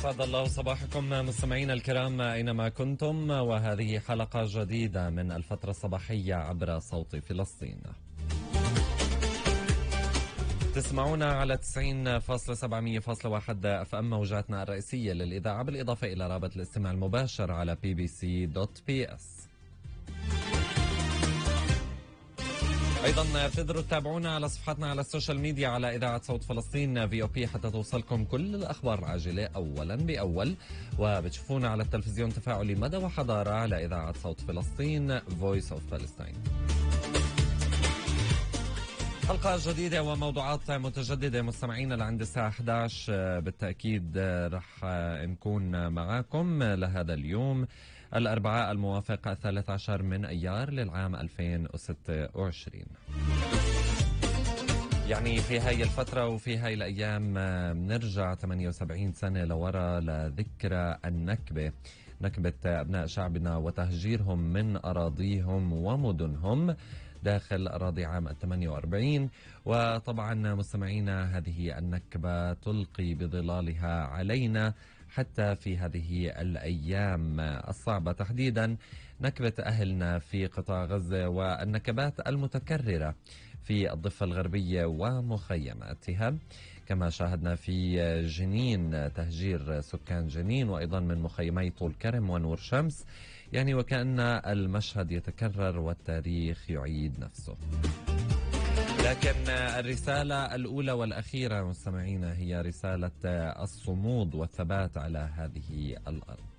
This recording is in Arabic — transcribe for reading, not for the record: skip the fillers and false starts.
أسعد الله صباحكم مستمعينا الكرام أينما كنتم، وهذه حلقة جديدة من الفترة الصباحية عبر صوت فلسطين. تسمعونا على 90.700.1 اف ام موجاتنا الرئيسية للإذاعة، بالإضافة إلى رابط الاستماع المباشر على bbc.ps. أيضا تقدروا تتابعونا على صفحاتنا على السوشيال ميديا على إذاعة صوت فلسطين VOP حتى توصلكم كل الأخبار العاجلة أولا بأول، وبتشوفونا على التلفزيون تفاعلي مدى وحضارة على إذاعة صوت فلسطين Voice of Palestine. حلقة جديدة وموضوعات متجددة مستمعينا لعند الساعة 11 بالتأكيد رح نكون معاكم لهذا اليوم الأربعاء الموافق 13 من أيار للعام 2026. يعني في هاي الفترة وفي هاي الأيام بنرجع 78 سنة لورا لذكرى النكبة، نكبة أبناء شعبنا وتهجيرهم من أراضيهم ومدنهم داخل أراضي عام 48. وطبعا مستمعينا هذه النكبة تلقي بظلالها علينا حتى في هذه الأيام الصعبة، تحديدا نكبة أهلنا في قطاع غزة والنكبات المتكررة في الضفة الغربية ومخيماتها، كما شاهدنا في جنين تهجير سكان جنين وأيضا من مخيمي طول كرم ونور شمس، يعني وكأن المشهد يتكرر والتاريخ يعيد نفسه. لكن الرسالة الأولى والأخيرة مستمعينا هي رسالة الصمود والثبات على هذه الأرض.